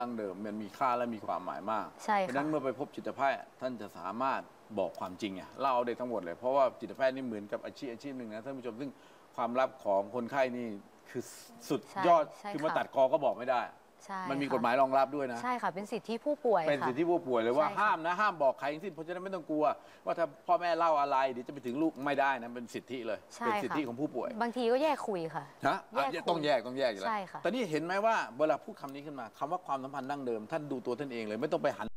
ดั้งเดิมมันมีค่าและมีความหมายมากใช่ค่ะเพราะฉะนั้นเมื่อไปพบจิตแพทย์ท่านจะสามารถบอกความจริงเล่าได้ทั้งหมดเลยเพราะว่าจิตแพทย์นี่เหมือนกับอาชีพหนึ่งนะท่านผู้ชมซึ่งความลับของคนไข้นี่คือสุดยอดคือมาตัดคอก็บอกไม่ได้มันมีกฎหมายรองรับด้วยนะใช่ค่ะเป็นสิทธิผู้ป่วยเป็นสิทธิผู้ป่วยเลยว่าห้ามนะห้ามบอกใครทั้งสิ้นเพราะฉะนั้นไม่ต้องกลัวว่าถ้าพ่อแม่เล่าอะไรเดี๋ยวจะไปถึงลูกไม่ได้นะเป็นสิทธิเลยเป็นสิทธิของผู้ป่วยบางทีก็แยกคุยค่ะต้องแยกอยู่แล้วแต่นี่เห็นไหมว่าเวลาพูดคำนี้ขึ้นมาคำว่าความสัมพันธ์ดั้งเดิมท่านดูตัวท่านเองเลยไม่ต้องไปหัน